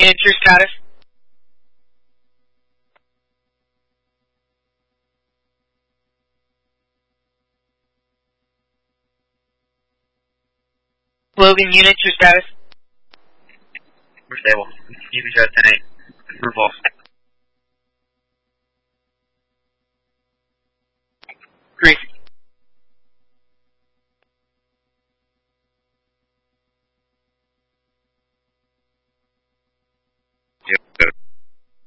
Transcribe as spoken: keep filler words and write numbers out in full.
Unit, your status. Logan, unit, your status. We're stable. You can shut ten eight. Approval.